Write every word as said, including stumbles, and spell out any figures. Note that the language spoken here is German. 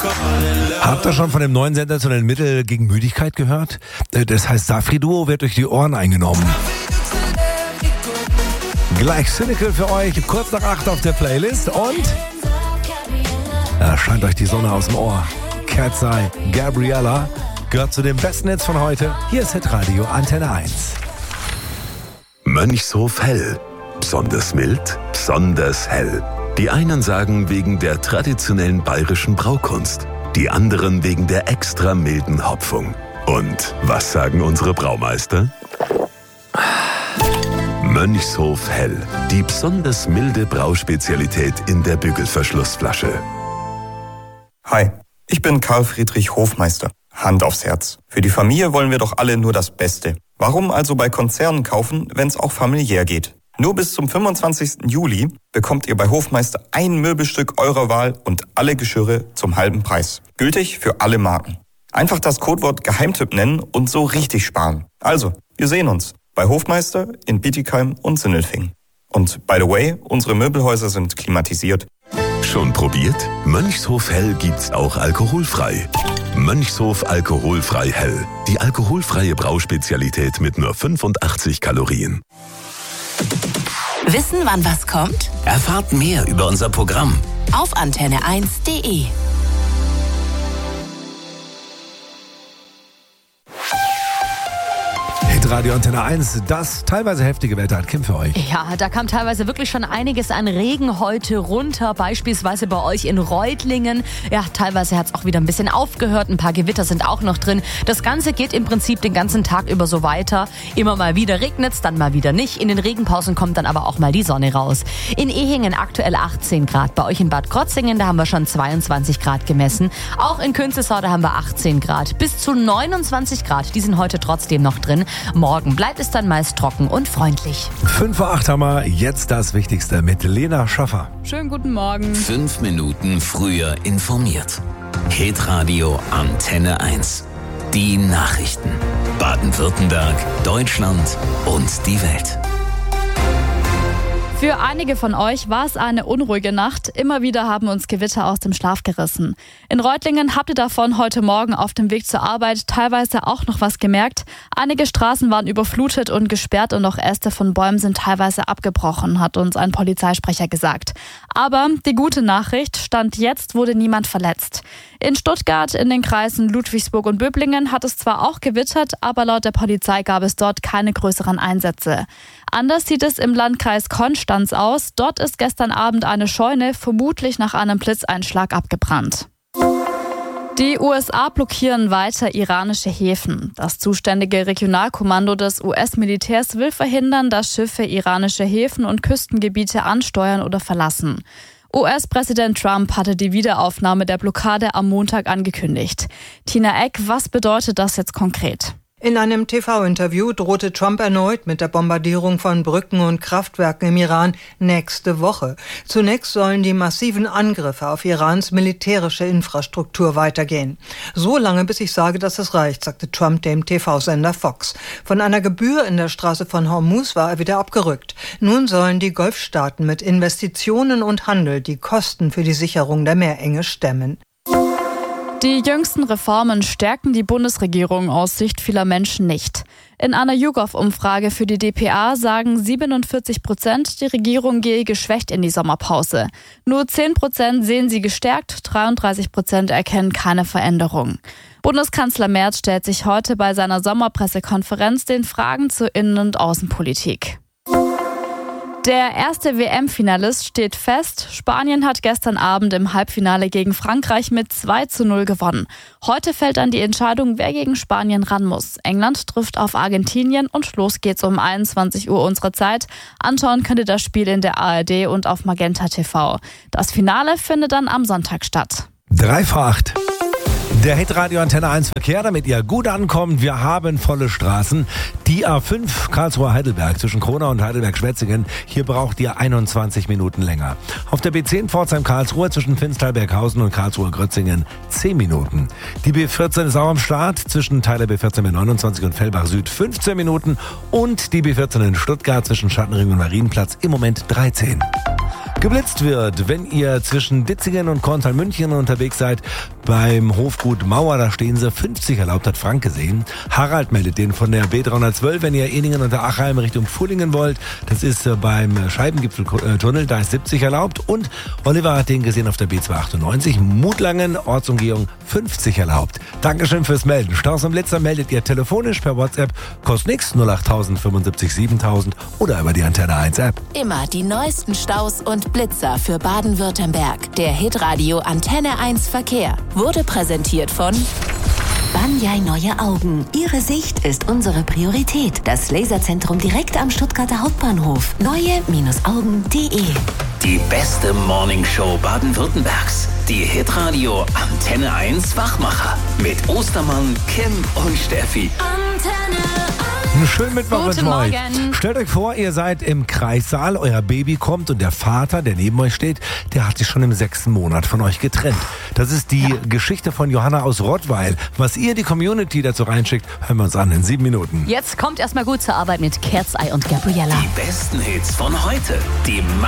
Habt ihr schon von dem neuen sensationellen Mittel gegen Müdigkeit gehört? Das heißt, Safri-Duo wird durch die Ohren eingenommen. Gleich Cynical für euch, kurz nach acht auf der Playlist und da scheint euch die Sonne aus dem Ohr. Cat's Eye, Gabriella gehört zu den besten Hits von heute. Hier ist Hitradio Antenne eins. Mönchshof Hell. Besonders mild, besonders hell. Die einen sagen wegen der traditionellen bayerischen Braukunst, die anderen wegen der extra milden Hopfung. Und was sagen unsere Braumeister? Mönchshof Hell, die besonders milde Brauspezialität in der Bügelverschlussflasche. Hi, ich bin Karl Friedrich Hofmeister. Hand aufs Herz. Für die Familie wollen wir doch alle nur das Beste. Warum also bei Konzernen kaufen, wenn es auch familiär geht? Nur bis zum fünfundzwanzigsten Juli bekommt ihr bei Hofmeister ein Möbelstück eurer Wahl und alle Geschirre zum halben Preis. Gültig für alle Marken. Einfach das Codewort Geheimtipp nennen und so richtig sparen. Also, wir sehen uns bei Hofmeister in Bietigheim und Sindelfingen. Und by the way, unsere Möbelhäuser sind klimatisiert. Schon probiert? Mönchshof Hell gibt's auch alkoholfrei. Mönchshof Alkoholfrei Hell. Die alkoholfreie Brauspezialität mit nur fünfundachtzig Kalorien. Wissen, wann was kommt? Erfahrt mehr über unser Programm auf antenne eins punkt de. Radio Antenne eins, das teilweise heftige Wetter hat Kim für euch. Ja, da kam teilweise wirklich schon einiges an Regen heute runter, beispielsweise bei euch in Reutlingen. Ja, teilweise hat es auch wieder ein bisschen aufgehört, ein paar Gewitter sind auch noch drin. Das Ganze geht im Prinzip den ganzen Tag über so weiter. Immer mal wieder regnet es, dann mal wieder nicht. In den Regenpausen kommt dann aber auch mal die Sonne raus. In Ehingen aktuell achtzehn Grad, bei euch in Bad Krotzingen, da haben wir schon zweiundzwanzig Grad gemessen. Auch in Künzelsau, da haben wir achtzehn Grad. Bis zu neunundzwanzig Grad, die sind heute trotzdem noch drin. Morgen bleibt es dann meist trocken und freundlich. fünf Uhr acht haben wir, jetzt das Wichtigste mit Lena Schaffer. Schönen guten Morgen. Fünf Minuten früher informiert. Hitradio Antenne eins. Die Nachrichten. Baden-Württemberg, Deutschland und die Welt. Für einige von euch war es eine unruhige Nacht. Immer wieder haben uns Gewitter aus dem Schlaf gerissen. In Reutlingen habt ihr davon heute Morgen auf dem Weg zur Arbeit teilweise auch noch was gemerkt. Einige Straßen waren überflutet und gesperrt und auch Äste von Bäumen sind teilweise abgebrochen, hat uns ein Polizeisprecher gesagt. Aber die gute Nachricht, Stand jetzt wurde niemand verletzt. In Stuttgart, in den Kreisen Ludwigsburg und Böblingen hat es zwar auch gewittert, aber laut der Polizei gab es dort keine größeren Einsätze. Anders sieht es im Landkreis Konstanz aus. Dort ist gestern Abend eine Scheune vermutlich nach einem Blitzeinschlag abgebrannt. Die U S A blockieren weiter iranische Häfen. Das zuständige Regionalkommando des U S-Militärs will verhindern, dass Schiffe iranische Häfen und Küstengebiete ansteuern oder verlassen. U S-Präsident Trump hatte die Wiederaufnahme der Blockade am Montag angekündigt. Tina Eck, was bedeutet das jetzt konkret? In einem T V-Interview drohte Trump erneut mit der Bombardierung von Brücken und Kraftwerken im Iran nächste Woche. Zunächst sollen die massiven Angriffe auf Irans militärische Infrastruktur weitergehen. So lange, bis ich sage, dass es reicht, sagte Trump dem T V-Sender Fox. Von einer Gebühr in der Straße von Hormuz war er wieder abgerückt. Nun sollen die Golfstaaten mit Investitionen und Handel die Kosten für die Sicherung der Meerenge stemmen. Die jüngsten Reformen stärken die Bundesregierung aus Sicht vieler Menschen nicht. In einer YouGov-Umfrage für die D P A sagen siebenundvierzig Prozent, die Regierung gehe geschwächt in die Sommerpause. Nur zehn Prozent sehen sie gestärkt, dreiunddreißig Prozent erkennen keine Veränderung. Bundeskanzler Merz stellt sich heute bei seiner Sommerpressekonferenz den Fragen zur Innen- und Außenpolitik. Der erste W M-Finalist steht fest. Spanien hat gestern Abend im Halbfinale gegen Frankreich mit zwei zu null gewonnen. Heute fällt dann die Entscheidung, wer gegen Spanien ran muss. England trifft auf Argentinien und los geht's um einundzwanzig Uhr unserer Zeit. Anschauen könnt ihr das Spiel in der A R D und auf Magenta T V. Das Finale findet dann am Sonntag statt. drei vor acht. Der Hitradio Antenne eins Verkehr, damit ihr gut ankommt. Wir haben volle Straßen. Die A fünf Karlsruhe-Heidelberg zwischen Kronau und Heidelberg-Schwetzingen. Hier braucht ihr einundzwanzig Minuten länger. Auf der B zehn Pforzheim-Karlsruhe zwischen Finstal-Berghausen und Karlsruhe-Grötzingen zehn Minuten. Die B vierzehn ist auch am Start zwischen Teiler B vierzehn B neunundzwanzig und Fellbach Süd fünfzehn Minuten. Und die B vierzehn in Stuttgart zwischen Schattenring und Marienplatz im Moment dreizehn. Geblitzt wird, wenn ihr zwischen Ditzingen und Korntal-München unterwegs seid. Beim Hofgut Mauer, da stehen sie, fünfzig erlaubt, hat Frank gesehen. Harald meldet den von der B dreihundertzwölf, wenn ihr Ehningen unter Achheim Richtung Pfullingen wollt. Das ist beim Scheibengipfeltunnel, da ist siebzig erlaubt. Und Oliver hat den gesehen auf der B zweihundertachtundneunzig, Mutlangen, Ortsumgehung fünfzig erlaubt. Dankeschön fürs Melden. Staus und Blitzer meldet ihr telefonisch per WhatsApp, kostet nix, null acht null null fünfundsiebzig siebentausend oder über die Antenne eins App. Immer die neuesten Staus und Blitzer für Baden-Württemberg. Der Hitradio Antenne eins Verkehr wurde präsentiert von Banyai Neue Augen. Ihre Sicht ist unsere Priorität. Das Laserzentrum direkt am Stuttgarter Hauptbahnhof. neue Augen punkt de. Die beste Morningshow Baden-Württembergs. Die Hitradio Antenne eins Wachmacher. Mit Ostermann, Kim und Steffi. Antenne Einen schönen Mittwoch mit Guten euch. Morgen. Stellt euch vor, ihr seid im Kreissaal, euer Baby kommt und der Vater, der neben euch steht, der hat sich schon im sechsten Monat von euch getrennt. Das ist die ja. Geschichte von Johanna aus Rottweil. Was ihr, die Community, dazu reinschickt, hören wir uns an in sieben Minuten. Jetzt kommt erstmal gut zur Arbeit mit Kerzei und Gabriella. Die besten Hits von heute. Die